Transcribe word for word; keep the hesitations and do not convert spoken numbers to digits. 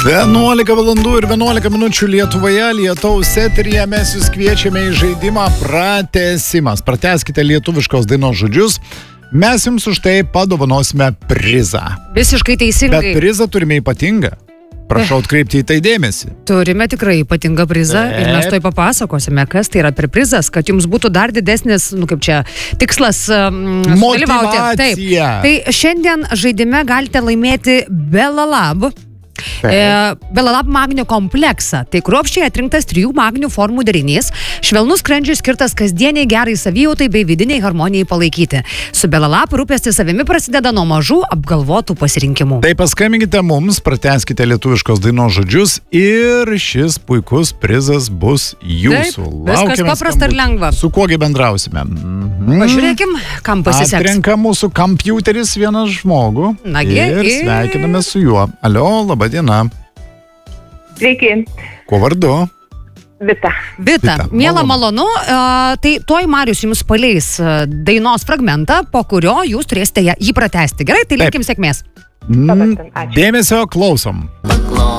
vienuolika valandų ir vienuolika minučių Lietuvoje, lietaus eteryje mes jūs kviečiame į žaidimą Pratęsimas. Pratęskite lietuviškos dainos žodžius, mes jums už tai padovanosime prizą. Visiškai teisingai. Bet prizą turime ypatingą. Prašau atkreipti į tai dėmesį. Turime tikrai ypatingą prizą Taip. ir mes to papasakosime, kas tai yra per prizas, kad jums būtų dar didesnis, nu kaip čia, tikslas um, sudalyvauti. Taip. Tai šiandien žaidime galite laimėti Belalab. E, Belalab magnio kompleksą. Tai kruopščiai atrinktas trijų magnių formų derinys, švelnus skrandžiui skirtas kasdieniai gerai savijautai bei vidiniai harmonijai palaikyti. Su Belalab rūpestis savimi prasideda nuo mažų apgalvotų pasirinkimų. Tai paskambinkite mums, pratęskite lietuviškos dainos žodžius ir šis puikus prizas bus jūsų. Taip, viskas paprasta ir lengva. Su kuogi bendrausime? Mhm. Pažiūrėkim, kam pasiseks. Atrenka mūsų kompiuteris vieną žmogų. Nagi, ir ir... sveikiname su juo. Alio, laba diena. Sveiki. Kuo vardu? Vita. Vita, Vita, miela malonu, uh, tai tuoj Marius jums paleis uh, dainos fragmentą, po kurio jūs turėsite ją- jį pratęsti. Gerai, tai Taip. linkim sėkmės. Mm, Paprastam, ačiū. dėmesio, klausom.